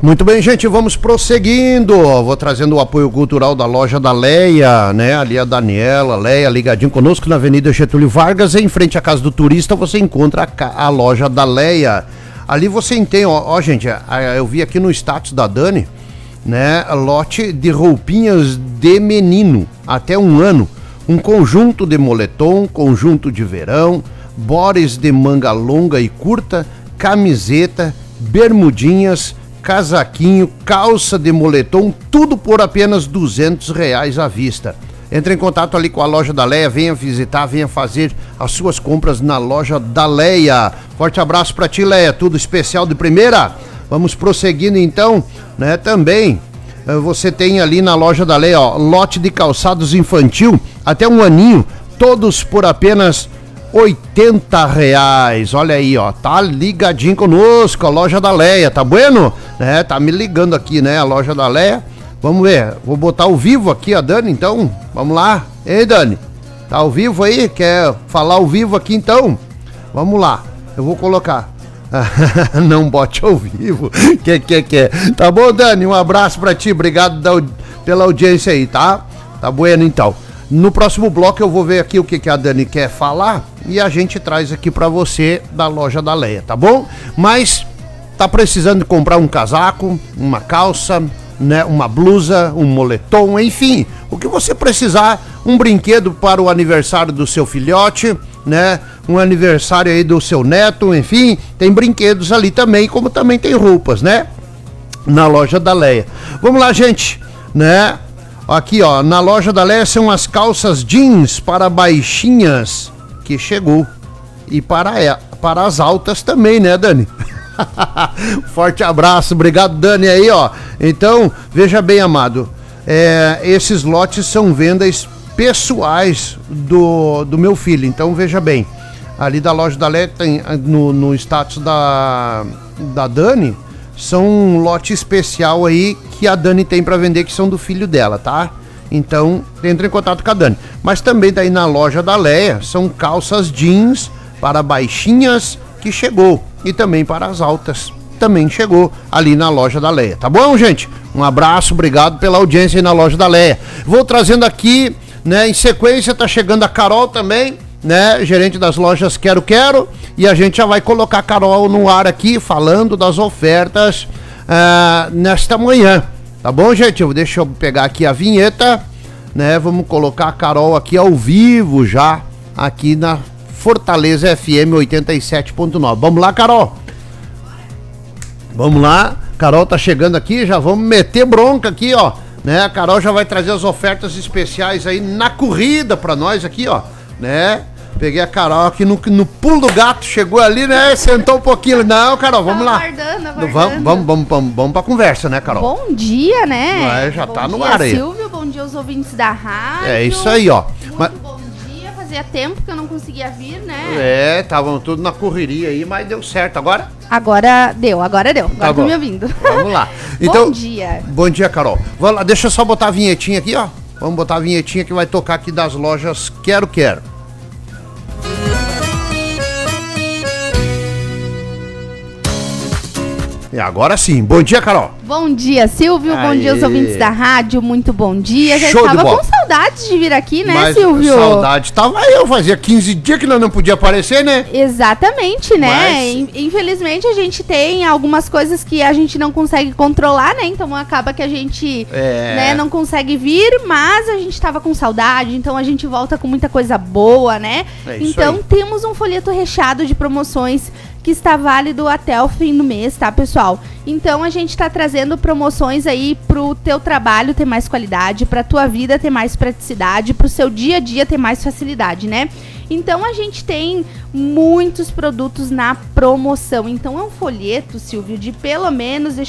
Muito bem, gente, vamos prosseguindo. Vou trazendo o apoio cultural da loja da Leia, né? Ali a Daniela, Leia, ligadinho conosco na Avenida Getúlio Vargas, em frente à Casa do Turista, você encontra a loja da Leia. Ali você tem, ó, gente, eu vi aqui no status da Dani, né? Lote de roupinhas de menino, até 1 ano. Um conjunto de moletom, conjunto de verão, bores de manga longa e curta, camiseta, bermudinhas, casaquinho, calça de moletom, tudo por apenas R$200 à vista. Entre em contato ali com a loja da Leia, venha visitar, venha fazer as suas compras na loja da Leia. Forte abraço pra ti, Leia, tudo especial de primeira. Vamos prosseguindo então, né, também. Você tem ali na loja da Leia, ó, lote de calçados infantil, até 1 aninho, todos por apenas R$80. Olha aí, ó, tá ligadinho conosco, a loja da Leia, tá bueno? Né, tá me ligando aqui, né, a loja da Leia. Vamos ver, vou botar ao vivo aqui a Dani, então, vamos lá. Ei, Dani, tá ao vivo aí? Quer falar ao vivo aqui, então? Vamos lá, eu vou colocar. Não bote ao vivo. Que. Tá bom, Dani? Um abraço pra ti. Obrigado pela audiência aí, tá? Tá bueno, então. No próximo bloco eu vou ver aqui o que a Dani quer falar e a gente traz aqui pra você da loja da Leia, tá bom? Mas tá precisando de comprar um casaco, uma calça, né? Uma blusa, um moletom, enfim. O que você precisar, um brinquedo para o aniversário do seu filhote, né? Um aniversário aí do seu neto, enfim, tem brinquedos ali também, como também tem roupas, né? Na loja da Leia. Vamos lá, gente, né? Aqui, ó, na loja da Leia são as calças jeans para baixinhas que chegou. E para as altas também, né, Dani? Forte abraço, obrigado, Dani, aí, ó. Então, veja bem, amado, esses lotes são vendas pessoais do meu filho, então veja bem, ali da loja da Leia tem no status da Dani, são um lote especial aí que a Dani tem para vender, que são do filho dela, tá? Então entre em contato com a Dani. Mas também daí na loja da Leia são calças jeans para baixinhas que chegou, e também para as altas também chegou ali na loja da Leia, tá bom, gente? Um abraço, obrigado pela audiência aí na loja da Leia. Vou trazendo aqui, né, em sequência tá chegando a Carol também, né, gerente das lojas Quero, e a gente já vai colocar a Carol no ar aqui, falando das ofertas nesta manhã, tá bom, gente? Deixa eu pegar aqui a vinheta, né, vamos colocar a Carol aqui ao vivo já, aqui na Fortaleza FM 87.9. Vamos lá, Carol? Vamos lá, Carol tá chegando aqui, já vamos meter bronca aqui, ó, né? A Carol já vai trazer as ofertas especiais aí na corrida pra nós aqui, ó, né? Peguei a Carol aqui no pulo do gato, chegou ali, né? Sentou um pouquinho. Não, Carol, vamos lá. Aguardando. Vamos pra conversa, né, Carol? Bom dia, né? Já tá bom no dia, ar aí. Silvio, bom dia aos ouvintes da rádio. É isso aí, ó. Bom dia, fazia tempo que eu não conseguia vir, né? Estavam tudo na correria aí, mas deu certo. Agora? Agora deu. Agora tá tô me ouvindo. Vamos lá. Então, bom dia. Bom dia, Carol. Vamos lá, deixa eu só botar a vinhetinha aqui, ó. Vamos botar a vinhetinha que vai tocar aqui das lojas Quero. E agora sim. Bom dia, Carol. Bom dia, Silvio. Bom dia aos ouvintes da rádio. Muito bom dia. Já Show estava com saudades de vir aqui, né, mas Silvio? Saudade tava eu. Fazia 15 dias que nós não podia aparecer, né? Exatamente, né? Infelizmente a gente tem algumas coisas que a gente não consegue controlar, né? Então acaba que a gente né, não consegue vir, mas a gente tava com saudade, então a gente volta com muita coisa boa, né? Então temos um folheto recheado de promoções que está válido até o fim do mês, tá, pessoal? Então a gente tá trazendo promoções aí pro teu trabalho ter mais qualidade, pra tua vida ter mais praticidade, pro seu dia a dia ter mais facilidade, né? Então a gente tem muitos produtos na promoção. Então é um folheto, Silvio, de pelo menos, deixa